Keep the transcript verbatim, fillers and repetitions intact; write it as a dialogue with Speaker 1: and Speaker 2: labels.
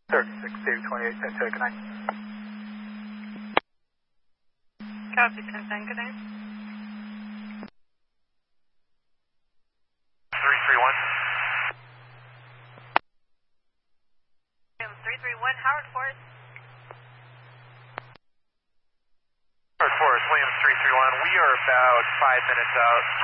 Speaker 1: thirty-six, Dave twenty-eight, ten ten, good night.
Speaker 2: Copy, ten ten, good night.
Speaker 3: three three one.
Speaker 2: three three one, Howard Forest.
Speaker 3: Howard Forest, Williams three three one. We are about five minutes out.